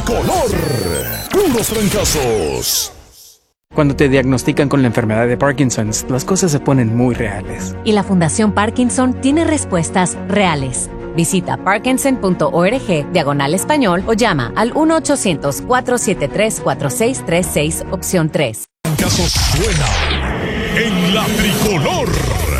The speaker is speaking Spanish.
Tricolor. Puros trancazos. Cuando te diagnostican con la enfermedad de Parkinson, las cosas se ponen muy reales. Y la Fundación Parkinson tiene respuestas reales. Visita parkinson.org/español o llama al 1-800-473-4636, opción 3. Trancazos suena en la Tricolor.